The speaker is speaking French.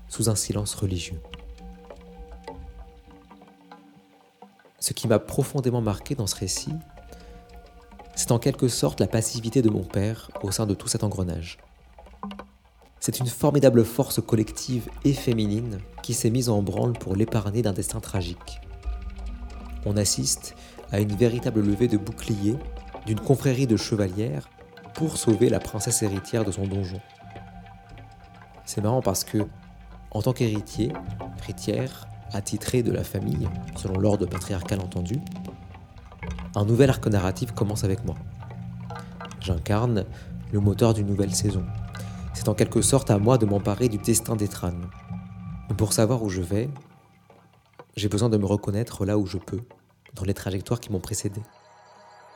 sous un silence religieux. Ce qui m'a profondément marqué dans ce récit, c'est en quelque sorte la passivité de mon père au sein de tout cet engrenage. C'est une formidable force collective et féminine qui s'est mise en branle pour l'épargner d'un destin tragique. On assiste à une véritable levée de boucliers d'une confrérie de chevalières pour sauver la princesse héritière de son donjon. C'est marrant parce que, en tant héritière attitré de la famille, selon l'ordre patriarcal entendu, un nouvel arc narratif commence avec moi. J'incarne le moteur d'une nouvelle saison. C'est en quelque sorte à moi de m'emparer du destin d'Étran. Mais pour savoir où je vais, j'ai besoin de me reconnaître là où je peux, dans les trajectoires qui m'ont précédé.